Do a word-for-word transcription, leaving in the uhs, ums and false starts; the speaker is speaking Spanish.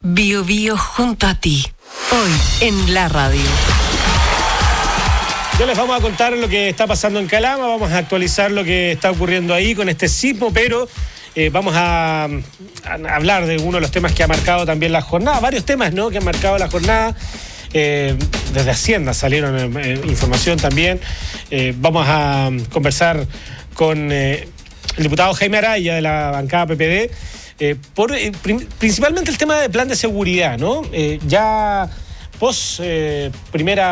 Bio Bio junto a ti, hoy en la radio. Ya les vamos a contar lo que está pasando en Calama, vamos a actualizar lo que está ocurriendo ahí con este sismo, pero eh, vamos a, a hablar de uno de los temas que ha marcado también la jornada, varios temas, ¿no?, que han marcado la jornada. Eh, desde Hacienda salieron eh, información también. Eh, vamos a conversar con eh, el diputado Jaime Araya de la bancada P P D, eh, por eh, prim- principalmente el tema del plan de seguridad, ¿no? Eh, ya pos eh, primera